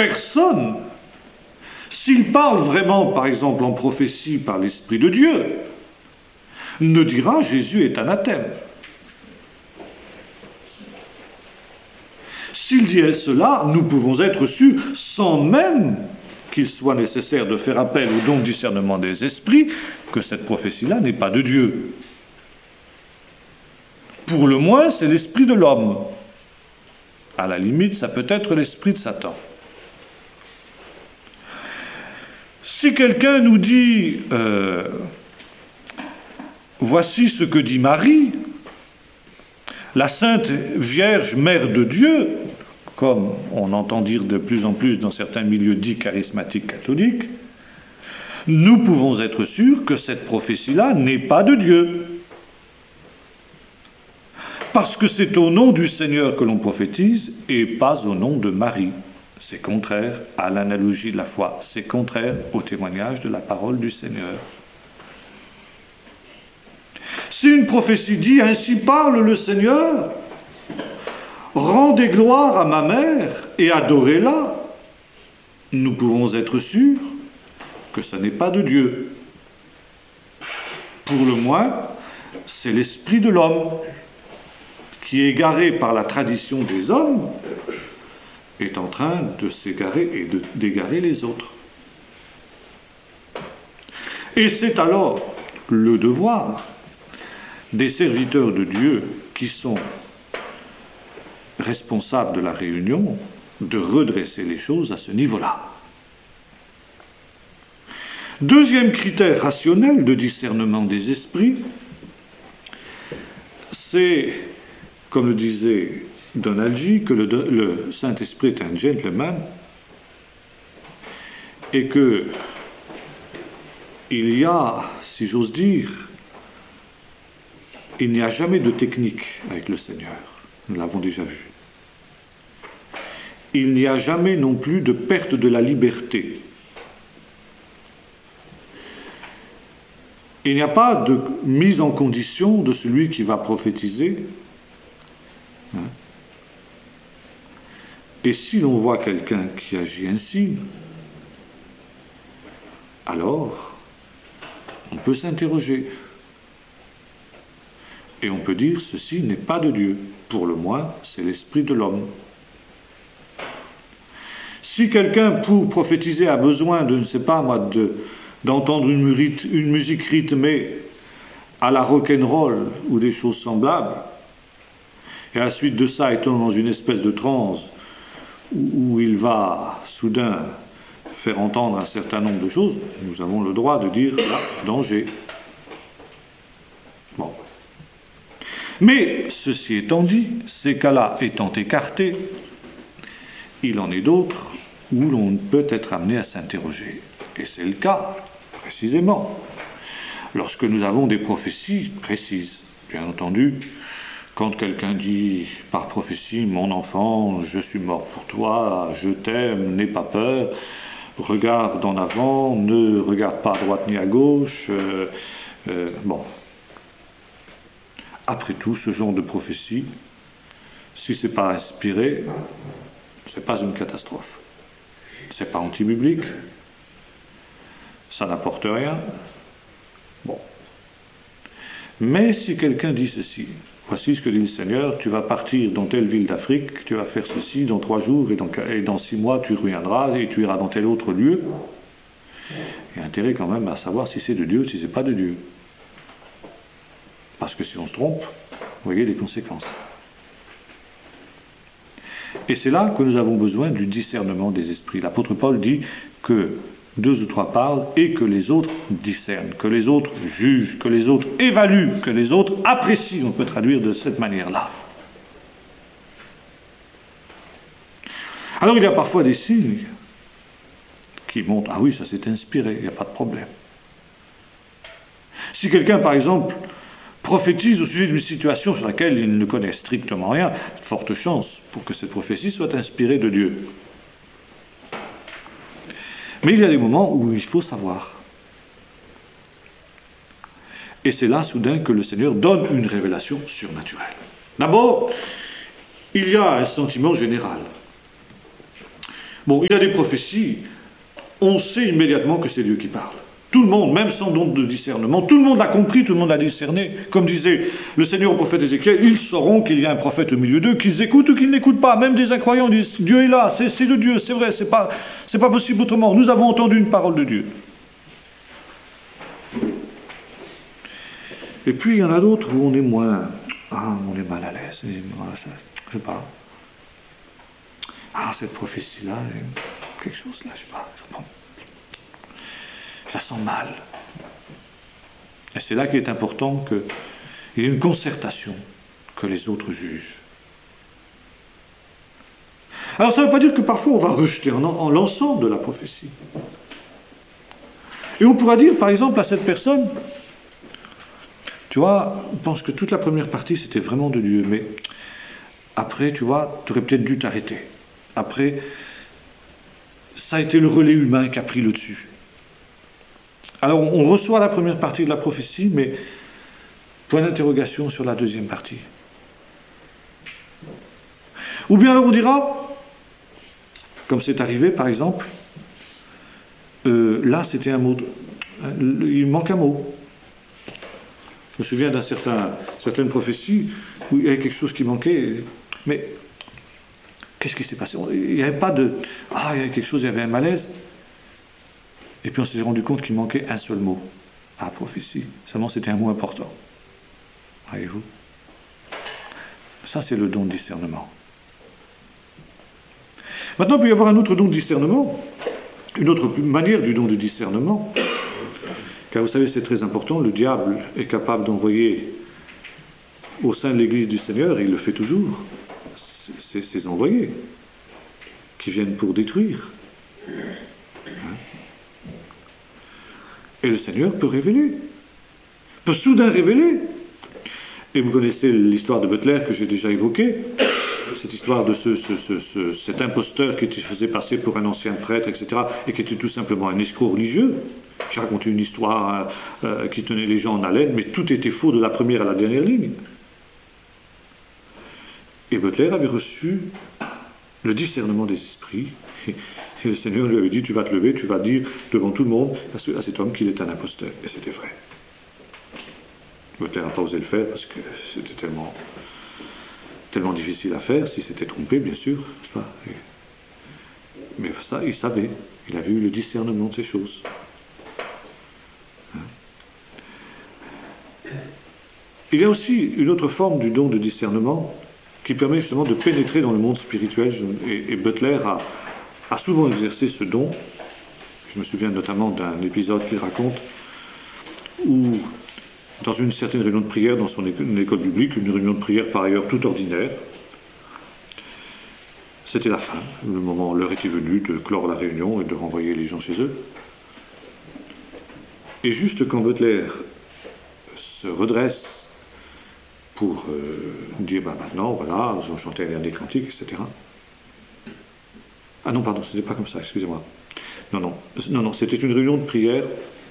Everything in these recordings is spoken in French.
personne, s'il parle vraiment, par exemple, en prophétie par l'Esprit de Dieu, ne dira Jésus est anathème. S'il dit cela, nous pouvons être sûrs, sans même qu'il soit nécessaire de faire appel au don de discernement des esprits, que cette prophétie-là n'est pas de Dieu. Pour le moins, c'est l'esprit de l'homme. À la limite, ça peut être l'esprit de Satan. Si quelqu'un nous dit voici ce que dit Marie, la Sainte Vierge Mère de Dieu, comme on entend dire de plus en plus dans certains milieux dits charismatiques catholiques, nous pouvons être sûrs que cette prophétie-là n'est pas de Dieu. Parce que c'est au nom du Seigneur que l'on prophétise et pas au nom de Marie. C'est contraire à l'analogie de la foi, c'est contraire au témoignage de la parole du Seigneur. Si une prophétie dit « Ainsi parle le Seigneur », rendez gloire à ma mère et adorez-la, nous pouvons être sûrs que ce n'est pas de Dieu. Pour le moins, c'est l'esprit de l'homme qui, égaré par la tradition des hommes, est en train de s'égarer et d'égarer les autres. Et c'est alors le devoir des serviteurs de Dieu qui sont responsables de la réunion de redresser les choses à ce niveau-là. Deuxième critère rationnel de discernement des esprits, c'est, comme le disait Donald G., que le Saint-Esprit est un gentleman et que il y a, si j'ose dire, il n'y a jamais de technique avec le Seigneur. Nous l'avons déjà vu. Il n'y a jamais non plus de perte de la liberté. Il n'y a pas de mise en condition de celui qui va prophétiser. Et si l'on voit quelqu'un qui agit ainsi, alors on peut s'interroger. Et on peut dire, ceci n'est pas de Dieu. Pour le moins, c'est l'esprit de l'homme. Si quelqu'un, pour prophétiser, a besoin de, ne sais pas moi, d'entendre une musique rythmée à la rock'n'roll ou des choses semblables, et à la suite de ça, étant dans une espèce de transe où il va soudain faire entendre un certain nombre de choses, nous avons le droit de dire, là, danger. Bon. Mais, ceci étant dit, ces cas-là étant écartés, il en est d'autres où l'on peut être amené à s'interroger. Et c'est le cas, précisément, lorsque nous avons des prophéties précises. Bien entendu, quand quelqu'un dit par prophétie, mon enfant, je suis mort pour toi, je t'aime, n'aie pas peur, regarde en avant, ne regarde pas à droite ni à gauche, bon. Après tout, ce genre de prophétie, si ce n'est pas inspiré, ce n'est pas une catastrophe. Ce n'est pas anti-biblique, ça n'apporte rien. Bon. Mais si quelqu'un dit ceci, voici ce que dit le Seigneur, tu vas partir dans telle ville d'Afrique, tu vas faire ceci dans 3 jours, et dans 6 mois tu reviendras, et tu iras dans tel autre lieu. Il y a intérêt quand même à savoir si c'est de Dieu, si c'est pas de Dieu. Parce que si on se trompe, vous voyez les conséquences. Et c'est là que nous avons besoin du discernement des esprits. L'apôtre Paul dit que 2 ou 3 parlent et que les autres discernent, que les autres jugent, que les autres évaluent, que les autres apprécient. On peut traduire de cette manière-là. Alors il y a parfois des signes qui montrent, ah oui, ça s'est inspiré, il n'y a pas de problème. Si quelqu'un, par exemple, prophétise au sujet d'une situation sur laquelle il ne connaît strictement rien, forte chance pour que cette prophétie soit inspirée de Dieu. Mais il y a des moments où il faut savoir. Et c'est là, soudain, que le Seigneur donne une révélation surnaturelle. D'abord, il y a un sentiment général. Bon, il y a des prophéties, on sait immédiatement que c'est Dieu qui parle. Tout le monde, même sans don de discernement, tout le monde l'a compris, tout le monde l'a discerné. Comme disait le Seigneur au prophète Ézéchiel, ils sauront qu'il y a un prophète au milieu d'eux, qu'ils écoutent ou qu'ils n'écoutent pas. Même des incroyants disent, Dieu est là, c'est de Dieu, c'est vrai, c'est pas possible autrement. Nous avons entendu une parole de Dieu. Et puis il y en a d'autres où on est moins, on est mal à l'aise. Je sais pas. Cette prophétie-là, quelque chose là, je sais pas. Je la sens mal. Et c'est là qu'il est important qu'il y ait une concertation, que les autres jugent. Alors ça ne veut pas dire que parfois on va rejeter en l'ensemble de la prophétie. Et on pourra dire par exemple à cette personne, tu vois, on pense que toute la première partie c'était vraiment de Dieu, mais après, tu vois, tu aurais peut-être dû t'arrêter. Après, ça a été le relais humain qui a pris le dessus. Alors on reçoit la première partie de la prophétie, mais point d'interrogation sur la deuxième partie. Ou bien alors on dira, comme c'est arrivé par exemple, là c'était un mot, il manque un mot. Je me souviens certaines prophéties où il y avait quelque chose qui manquait, mais qu'est-ce qui s'est passé? Il n'y avait pas de, il y avait quelque chose, il y avait un malaise. Et puis on s'est rendu compte qu'il manquait un seul mot à la prophétie. Seulement c'était un mot important. Voyez-vous? Ça c'est le don de discernement. Maintenant il peut y avoir un autre don de discernement, une autre manière du don de discernement. Car vous savez c'est très important, le diable est capable d'envoyer au sein de l'Église du Seigneur, et il le fait toujours, ses envoyés qui viennent pour détruire. Et le Seigneur peut révéler, peut soudain révéler. Et vous connaissez l'histoire de Butler que j'ai déjà évoquée, cette histoire de cet imposteur qui se faisait passer pour un ancien prêtre, etc., et qui était tout simplement un escroc religieux, qui racontait une histoire qui tenait les gens en haleine, mais tout était faux de la première à la dernière ligne. Et Butler avait reçu le discernement des esprits, et le Seigneur lui avait dit, tu vas te lever, tu vas dire devant tout le monde à cet homme qu'il est un imposteur. Et c'était vrai. Butler n'a pas osé le faire parce que c'était tellement difficile à faire, s'il s'était trompé, bien sûr. Mais ça, il savait. Il avait eu le discernement de ces choses. Il y a aussi une autre forme du don de discernement qui permet justement de pénétrer dans le monde spirituel. Et Butler a souvent exercé ce don. Je me souviens notamment d'un épisode qu'il raconte où, dans une certaine réunion de prière dans son école biblique, une réunion de prière par ailleurs tout ordinaire, c'était la fin, l'heure était venue de clore la réunion et de renvoyer les gens chez eux. Et juste quand Butler se redresse pour dire maintenant, voilà, ils ont chanté un des cantiques, etc. Ah non, pardon, c'était pas comme ça, excusez-moi. Non, c'était une réunion de prière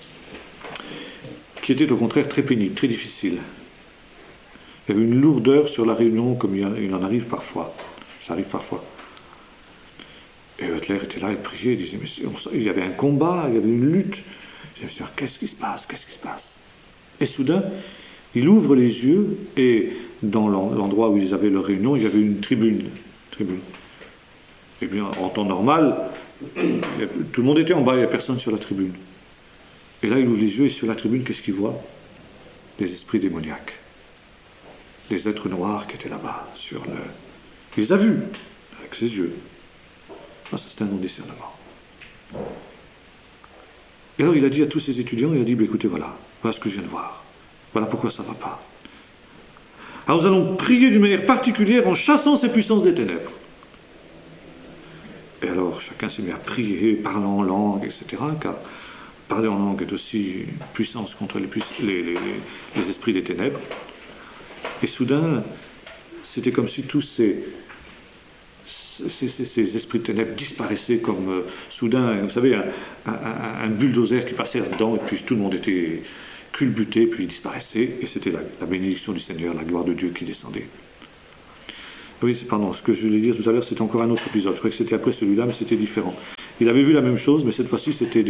qui était au contraire très pénible, très difficile. Il y avait une lourdeur sur la réunion comme il en arrive parfois. Ça arrive parfois. Et Butler était là, il priait, il disait, mais il y avait un combat, il y avait une lutte. Je me suis dit, qu'est-ce qui se passe? Et soudain, il ouvre les yeux, et dans l'endroit où ils avaient leur réunion, il y avait une tribune. Et bien, en temps normal, tout le monde était en bas, il n'y avait personne sur la tribune. Et là, il ouvre les yeux, et sur la tribune, qu'est-ce qu'il voit? Des esprits démoniaques. Des êtres noirs qui étaient là-bas, Il les a vus, avec ses yeux. Ça, c'est un non-discernement. Et alors, il a dit à tous ses étudiants, il a dit, écoutez, voilà ce que je viens de voir. Voilà pourquoi ça ne va pas. Alors, nous allons prier d'une manière particulière en chassant ces puissances des ténèbres. Et alors, chacun s'est mis à prier, parlant en langue, etc., car parler en langue est aussi une puissance contre les esprits des ténèbres. Et soudain, c'était comme si tous ces esprits de ténèbres disparaissaient comme soudain, vous savez, un bulldozer qui passait là-dedans, et puis tout le monde était culbuté, puis il disparaissait, et c'était la bénédiction du Seigneur, la gloire de Dieu qui descendait. Oui, pardon, ce que je voulais dire tout à l'heure, c'était encore un autre épisode. Je crois que c'était après celui-là, mais c'était différent. Il avait vu la même chose, mais cette fois-ci, c'était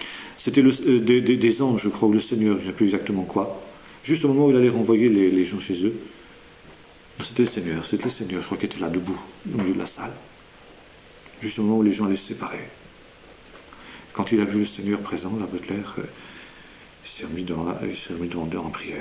des anges, je crois, ou le Seigneur, je ne sais plus exactement quoi. Juste au moment où il allait renvoyer les gens chez eux. C'était le Seigneur, je crois, qui était là, debout, au milieu de la salle. Juste au moment où les gens allaient se séparer. Quand il a vu le Seigneur présent, la Butler, il s'est remis devant en prière.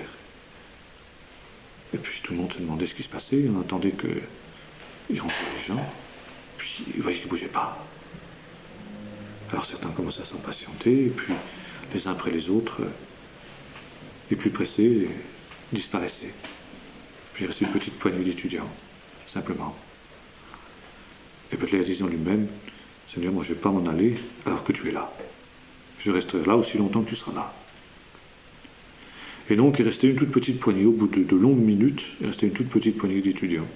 Et puis tout le monde se demandait ce qui se passait, on attendait qu'il renvoie les gens, puis il voyait qu'il ne bougeait pas. Alors certains commençaient à s'impatienter, et puis les uns après les autres, les plus pressés, disparaissaient. Puis il restait une petite poignée d'étudiants, simplement. Et Butler disait en lui-même, Seigneur, moi je ne vais pas m'en aller alors que tu es là. Je resterai là aussi longtemps que tu seras là. Et donc il restait une toute petite poignée, au bout de longues minutes, il restait une toute petite poignée d'étudiants.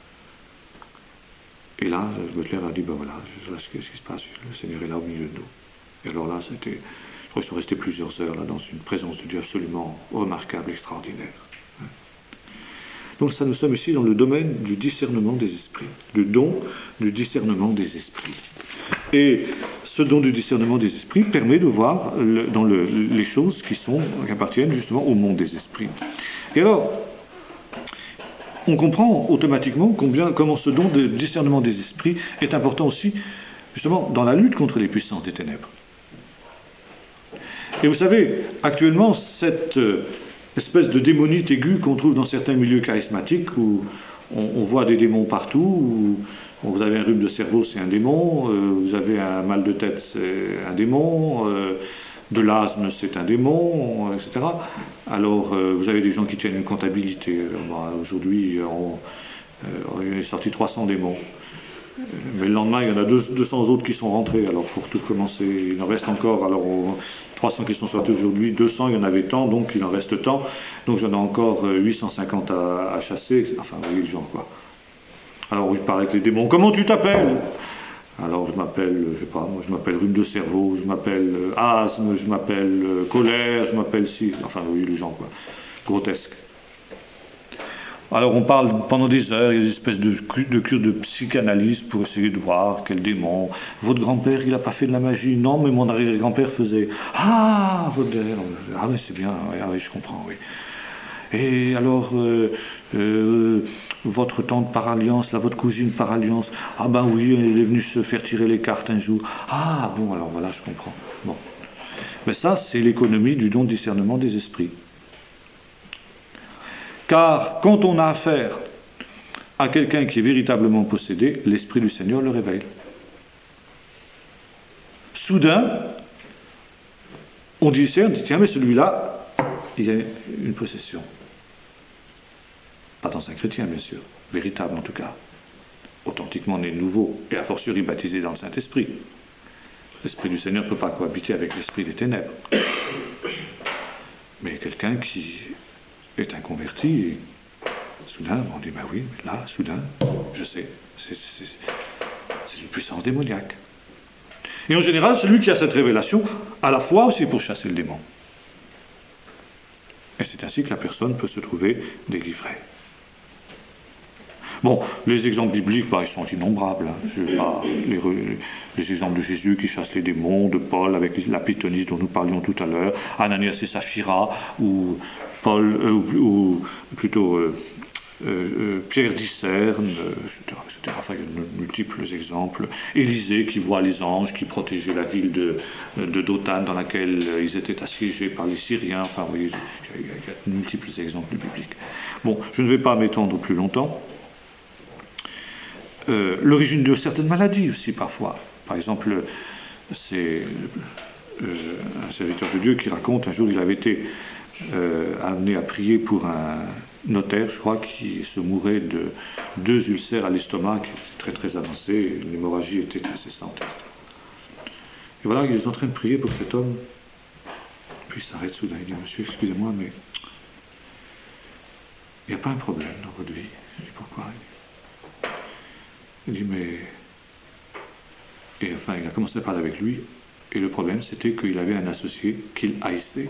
Et là, Butler a dit, ben voilà, ce qui se passe, le Seigneur est là au milieu de nous. Et alors là, je crois qu'ils sont restés plusieurs heures là, dans une présence de Dieu absolument remarquable, extraordinaire. Donc ça, nous sommes ici dans le domaine du discernement des esprits, le don du discernement des esprits. Et ce don du discernement des esprits permet de voir les choses qui appartiennent justement au monde des esprits. Et alors, on comprend automatiquement comment ce don de discernement des esprits est important aussi, justement, dans la lutte contre les puissances des ténèbres. Et vous savez, actuellement, cette espèce de démonite aiguë qu'on trouve dans certains milieux charismatiques où on voit des démons partout, où vous avez un rhume de cerveau, c'est un démon, vous avez un mal de tête, c'est un démon, de l'asthme, c'est un démon, etc. Alors, vous avez des gens qui tiennent une comptabilité. Aujourd'hui, il est sorti 300 démons. Mais le lendemain, il y en a 200 autres qui sont rentrés. Alors, pour tout commencer, il en reste encore. Alors, 300 qui sont sortis aujourd'hui, 200, il y en avait tant, donc il en reste tant. Donc, j'en ai encore 850 à chasser. Enfin, vous voyez les gens, quoi. Alors, il parle avec les démons. Comment tu t'appelles? Alors, je m'appelle, je sais pas, moi, je m'appelle rhume de cerveau, je m'appelle asthme, je m'appelle colère, je m'appelle si. Enfin, vous voyez les gens, quoi. Grotesque. Alors on parle pendant des heures, il y a des espèces de cures de psychanalyse pour essayer de voir quel démon. Votre grand-père, il n'a pas fait de la magie? Non, mais mon arrière-grand-père faisait. Ah, ah oui, c'est bien, oui, je comprends, oui. Et alors, votre tante par alliance, là, votre cousine par alliance, ah ben oui, elle est venue se faire tirer les cartes un jour. Ah bon, alors voilà, je comprends. Bon. Mais ça, c'est l'économie du don de discernement des esprits. Car quand on a affaire à quelqu'un qui est véritablement possédé, l'Esprit du Seigneur le révèle. Soudain, on discerne, on dit tiens, mais celui-là, il y a une possession. Pas dans un chrétien, bien sûr, véritable en tout cas. Authentiquement né de nouveau, et a fortiori baptisé dans le Saint-Esprit. L'Esprit du Seigneur ne peut pas cohabiter avec l'Esprit des ténèbres. Mais quelqu'un qui est inconverti, et soudain, on dit, ben oui, mais là, soudain, je sais, c'est une puissance démoniaque. Et en général, celui qui a cette révélation a la foi aussi pour chasser le démon. Et c'est ainsi que la personne peut se trouver délivrée. Bon, les exemples bibliques, ils sont innombrables. Les exemples de Jésus qui chasse les démons, de Paul avec la pythonisse dont nous parlions tout à l'heure, Ananias et Saphira, ou Pierre d'Icerne, etc. Enfin, il y a de multiples exemples. Élisée qui voit les anges qui protégeaient la ville de Dothan dans laquelle ils étaient assiégés par les Syriens. Enfin, vous voyez, il y a de multiples exemples bibliques. Bon, je ne vais pas m'étendre plus longtemps. L'origine de certaines maladies aussi parfois. Par exemple, c'est un serviteur de Dieu qui raconte un jour il avait été amené à prier pour un notaire, je crois, qui se mourait de 2 ulcères à l'estomac qui étaient très très avancés, l'hémorragie était incessante. Et voilà, il est en train de prier pour cet homme, puis il s'arrête soudain, il dit, monsieur, excusez-moi, mais il n'y a pas un problème dans votre vie. Je dis, pourquoi? Il dit, mais... Et enfin, il a commencé à parler avec lui, et le problème, c'était qu'il avait un associé qu'il haïssait.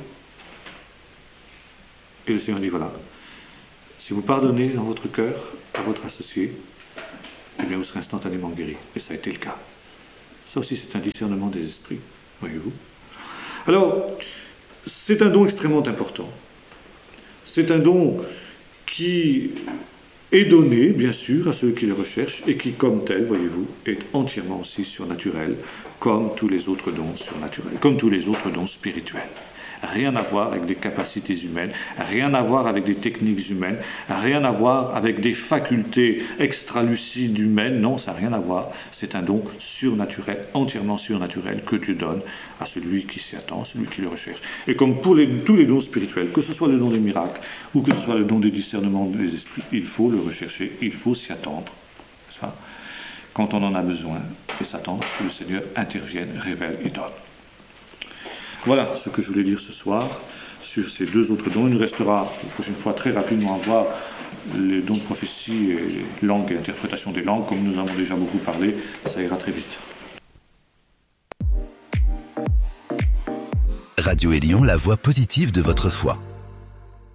Et le Seigneur dit, voilà, si vous pardonnez dans votre cœur à votre associé, eh bien vous serez instantanément guéri. Et ça a été le cas. Ça aussi, c'est un discernement des esprits, voyez-vous. Alors, c'est un don extrêmement important. C'est un don qui est donné, bien sûr, à ceux qui le recherchent, et qui, comme tel, voyez-vous, est entièrement aussi surnaturel, comme tous les autres dons surnaturels, comme tous les autres dons spirituels. Rien à voir avec des capacités humaines, rien à voir avec des techniques humaines, rien à voir avec des facultés extralucides humaines. Non, ça n'a rien à voir. C'est un don surnaturel, entièrement surnaturel, que Dieu donne à celui qui s'y attend, à celui qui le recherche. Et comme pour tous les dons spirituels, que ce soit le don des miracles ou que ce soit le don des discernements des esprits, il faut le rechercher, il faut s'y attendre. Ça, quand on en a besoin, et s'attendre à ce que le Seigneur intervienne, révèle et donne. Voilà ce que je voulais dire ce soir sur ces deux autres dons. Il nous restera la prochaine fois très rapidement à voir les dons de prophétie et langue et interprétation des langues. Comme nous avons déjà beaucoup parlé, ça ira très vite. Radio Élion, la voix positive de votre foi.